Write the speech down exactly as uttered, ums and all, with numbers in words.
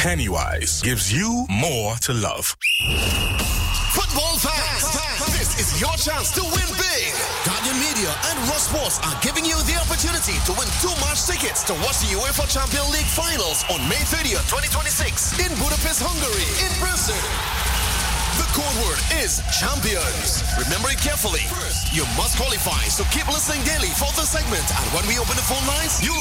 Pennywise gives you more to love. Football fans, this is your chance to win big. Guardian Media and Raw Sports are giving you the opportunity to win two match tickets to watch the UEFA Champions League finals on May thirtieth, twenty twenty-six in Budapest, Hungary, in person. The code word is champions. Remember it carefully. First, you must qualify, so keep listening daily for the segment. And when we open the phone lines, you'll